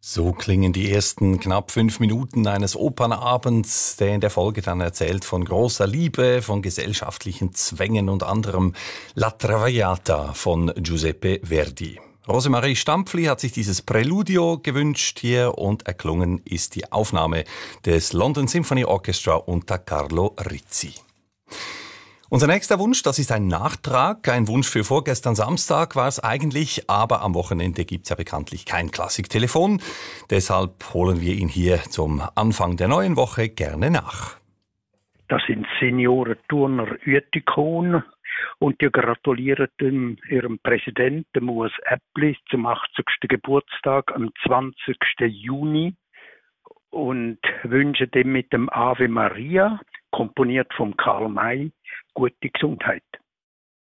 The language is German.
So klingen die ersten knapp 5 Minuten eines Opernabends, der in der Folge dann erzählt von großer Liebe, von gesellschaftlichen Zwängen und anderem La Traviata von Giuseppe Verdi. Rosemarie Stampfli hat sich dieses Präludio gewünscht hier und erklungen ist die Aufnahme des London Symphony Orchestra unter Carlo Rizzi. Unser nächster Wunsch, das ist ein Nachtrag. Ein Wunsch für vorgestern Samstag war es eigentlich, aber am Wochenende gibt's ja bekanntlich kein Klassiktelefon. Deshalb holen wir ihn hier zum Anfang der neuen Woche gerne nach. Das sind Senioren Turner Uetikon und die gratulieren ihrem Präsidenten Urs Äppli zum 80. Geburtstag am 20. Juni und wünschen dem mit dem Ave Maria, komponiert von Karl May, gute Gesundheit.